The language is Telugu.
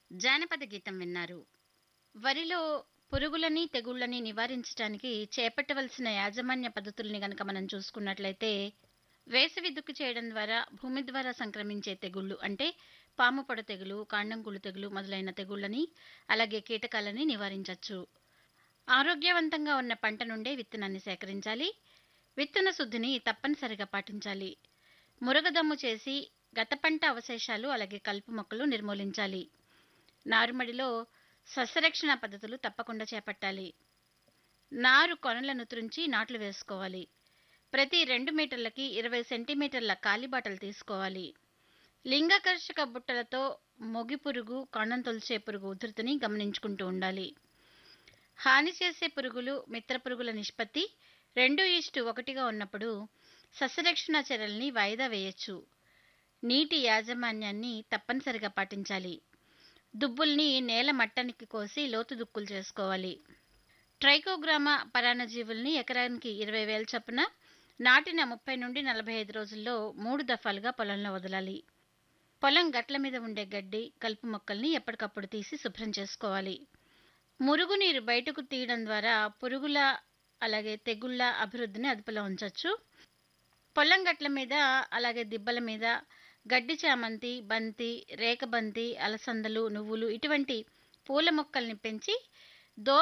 జానపద గీతం విన్నారు. వరిలో పురుగులని, తెగుళ్ళని నివారించటానికి చేపట్టవలసిన యాజమాన్య పద్ధతుల్ని గనక మనం చూసుకున్నట్లయితే, వేసవి దుక్కి చేయడం ద్వారా భూమి ద్వారా సంక్రమించే తెగుళ్ళు అంటే పాము పొడ తెగులు, కాండం కుళ్ళు తెగులు మొదలైన తెగుళ్ళని, అలాగే కీటకాలని నివారించొచ్చు. ఆరోగ్యవంతంగా ఉన్న పంట నుండే విత్తనాన్ని సేకరించాలి. విత్తన శుద్ధిని తప్పనిసరిగా పాటించాలి. మురగదమ్ము చేసి గత పంట అవశేషాలు అలాగే కలుపు మొక్కలు నిర్మూలించాలి. నారుమడిలో సస్యరక్షణ పద్ధతులు తప్పకుండా చేపట్టాలి. నారు కొనలను త్రుంచి నాట్లు వేసుకోవాలి. ప్రతి 2 మీటర్లకి 20 సెంటీమీటర్ల కాలిబాటలు తీసుకోవాలి. లింగాకర్షక బుట్టలతో మొగి పురుగు, కాండం తొలిచే పురుగు ఉధృతిని గమనించుకుంటూ ఉండాలి. హాని చేసే పురుగులు, మిత్ర పురుగుల నిష్పత్తి 2:1గా ఉన్నప్పుడు సస్యరక్షణ చర్యల్ని వాయిదా వేయొచ్చు. నీటి యాజమాన్యాన్ని తప్పనిసరిగా పాటించాలి. దుబ్బుల్ని నేల మట్టానికి కోసి లోతు దుక్కులు చేసుకోవాలి. ట్రైకోగ్రామా పరాన్నజీవుల్ని ఎకరానికి 20,000 చొప్పున నాటిన 30 నుండి 45 రోజుల్లో 3 దఫాలుగా పొలంలో వదలాలి. పొలం గట్ల మీద ఉండే గడ్డి, కలుపు మొక్కల్ని ఎప్పటికప్పుడు తీసి శుభ్రం చేసుకోవాలి. మురుగునీరు బయటకు తీయడం ద్వారా పురుగుల అలాగే తెగుళ్ళ అభివృద్ధిని అదుపులో ఉంచొచ్చు. పొలం గట్ల మీద అలాగే దిబ్బల మీద గడ్డి చామంతి, బంతి, రేకబంతి, అలసందలు, నువ్వులు ఇటువంటి పూల మొక్కల్ని పెంచి